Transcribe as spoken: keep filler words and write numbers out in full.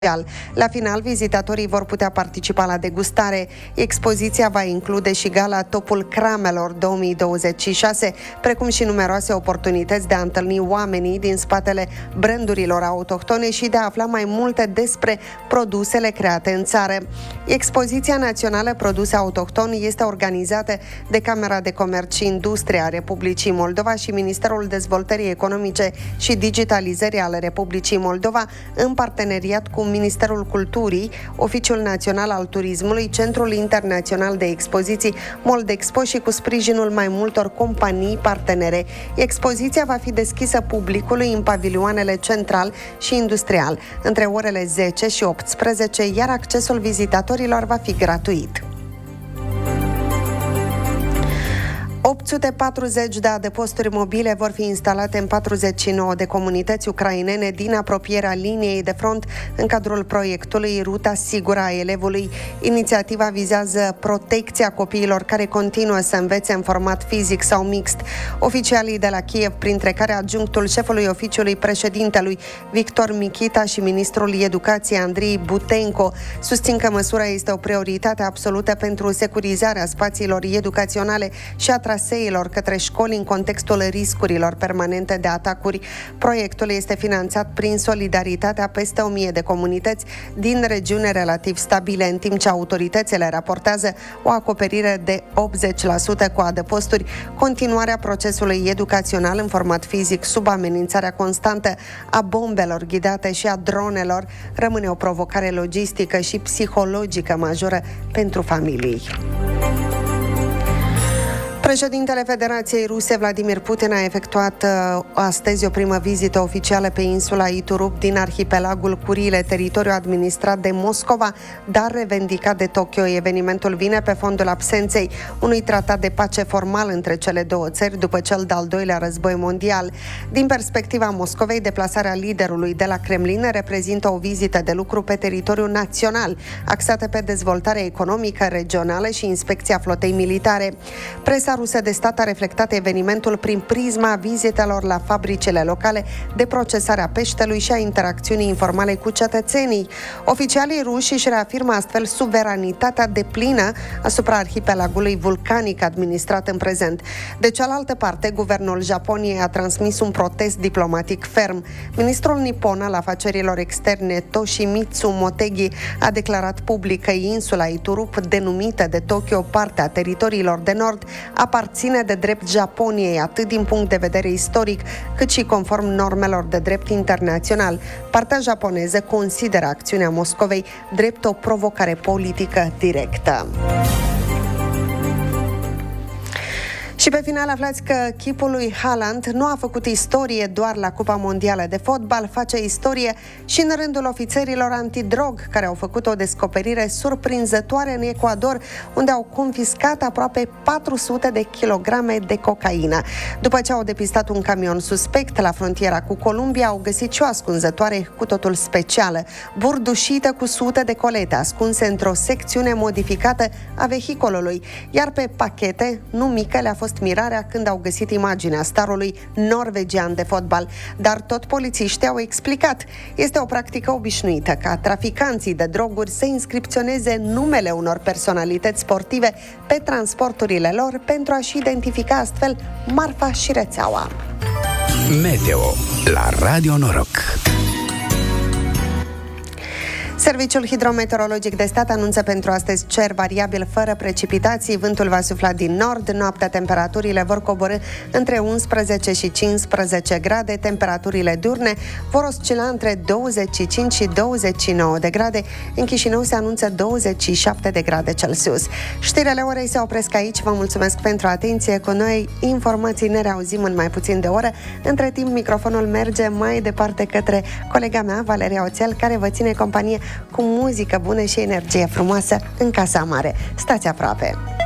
La final, vizitatorii vor putea participa la degustare. Expoziția va include și gala Topul Cramelor două mii douăzeci și șase, precum și numeroase oportunități de a întâlni oamenii din spatele brandurilor autohtone și de a afla mai multe despre produsele create în țară. Expoziția națională Produse Autohtone este organizată de Camera de Comerț și Industrie a Republicii Moldova și Ministerul Dezvoltării Economice și Digitalizării ale Republicii Moldova, în parteneriat cu Ministerul Culturii, Oficiul Național al Turismului, Centrul Internațional de Expoziții Moldexpo și cu sprijinul mai multor companii partenere. Expoziția va fi deschisă publicului în pavilioanele central și industrial între orele zece și optsprezece, iar accesul vizitatorilor va fi gratuit. opt sute patruzeci de adăposturi mobile vor fi instalate în patruzeci și nouă de comunități ucrainene din apropierea liniei de front în cadrul proiectului Ruta Sigură a Elevului. Inițiativa vizează protecția copiilor care continuă să învețe în format fizic sau mixt. Oficialii de la Kiev, printre care adjunctul șefului oficiului președintelui Victor Michita și ministrul educației Andrei Butenco, susțin că măsura este o prioritate absolută pentru securizarea spațiilor educaționale și a traseilor către școli în contextul riscurilor permanente de atacuri. Proiectul este finanțat prin solidaritatea peste o mie de comunități din regiuni relativ stabile, în timp ce autoritățile raportează o acoperire de optzeci la sută cu adăposturi. Continuarea procesului educațional în format fizic sub amenințarea constantă a bombelor ghidate și a dronelor rămâne o provocare logistică și psihologică majoră pentru familii. Președintele Federației Ruse, Vladimir Putin, a efectuat uh, astăzi o primă vizită oficială pe insula Iturup din arhipelagul Curile, teritoriu administrat de Moscova, dar revendicat de Tokyo. Evenimentul vine pe fondul absenței unui tratat de pace formal între cele două țări după cel de-al doilea război mondial. Din perspectiva Moscovei, deplasarea liderului de la Kremlin reprezintă o vizită de lucru pe teritoriul național, axată pe dezvoltarea economică regională și inspecția flotei militare. Presa rusă de stat a reflectat evenimentul prin prisma vizitelor la fabricile locale de procesare a peștelui și a interacțiunii informale cu cetățenii. Oficialii ruși își reafirmă astfel suveranitatea deplină asupra arhipelagului vulcanic administrat în prezent. De cealaltă parte, guvernul Japoniei a transmis un protest diplomatic ferm. Ministrul nipon al afacerilor externe Toshimitsu Motegi a declarat public că insula Iturup, denumită de Tokyo partea teritoriilor de nord, aparține de drept Japoniei, atât din punct de vedere istoric, cât și conform normelor de drept internațional. Partea japoneză consideră acțiunea Moscovei drept o provocare politică directă. Și pe final aflați că chipul lui Haaland nu a făcut istorie doar la Cupa Mondială de Fotbal, face istorie și în rândul ofițerilor antidrog, care au făcut o descoperire surprinzătoare în Ecuador, unde au confiscat aproape patru sute de kilograme de cocaină. După ce au depistat un camion suspect la frontiera cu Columbia, au găsit și o ascunzătoare cu totul specială, burdușită cu sute de colete ascunse într-o secțiune modificată a vehiculului, iar pe pachete, nu mică, le-a fost mirarea când au găsit imaginea starului norvegian de fotbal. Dar tot polițiștii au explicat. Este o practică obișnuită ca traficanții de droguri să inscripționeze numele unor personalități sportive pe transporturile lor pentru a-și identifica astfel marfa și rețeaua. Meteo la Radio Noroc. Serviciul hidrometeorologic de stat anunță pentru astăzi cer variabil fără precipitații, vântul va sufla din nord, noaptea temperaturile vor coborî între unsprezece și cincisprezece grade, temperaturile diurne vor oscila între douăzeci și cinci și douăzeci și nouă de grade, în Chișinău se anunță douăzeci și șapte de grade Celsius. Știrile orei se opresc aici, vă mulțumesc pentru atenție, cu noi informații ne reauzim în mai puțin de oră. Între timp, microfonul merge mai departe către colega mea, Valeria Oțel, care vă ține companie cu muzică bună și energie frumoasă în Casa Mare. Stați aproape!